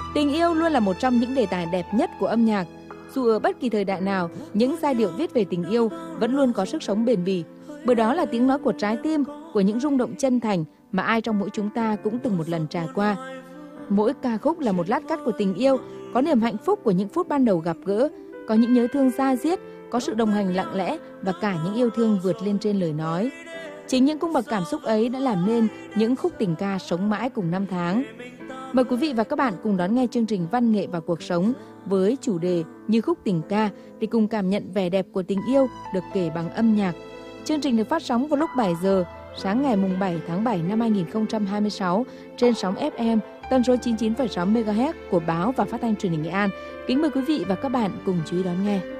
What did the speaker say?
Tình yêu luôn là một trong những đề tài đẹp nhất của âm nhạc. Dù ở bất kỳ thời đại nào, những giai điệu viết về tình yêu vẫn luôn có sức sống bền bỉ. Bởi đó là tiếng nói của trái tim, của những rung động chân thành mà ai trong mỗi chúng ta cũng từng một lần trải qua. Mỗi ca khúc là một lát cắt của tình yêu, có niềm hạnh phúc của những phút ban đầu gặp gỡ, có những nhớ thương da diết, có sự đồng hành lặng lẽ và cả những yêu thương vượt lên trên lời nói. Chính những cung bậc cảm xúc ấy đã làm nên những khúc tình ca sống mãi cùng năm tháng. Mời quý vị và các bạn cùng đón nghe chương trình Văn nghệ và cuộc sống với chủ đề Như khúc tình ca để cùng cảm nhận vẻ đẹp của tình yêu được kể bằng âm nhạc. Chương trình được phát sóng vào lúc 7 giờ sáng ngày 7 tháng 7 năm 2026 trên sóng FM tần số 99,6 MHz của Báo và Phát thanh Truyền hình Nghệ An. Kính mời quý vị và các bạn cùng chú ý đón nghe.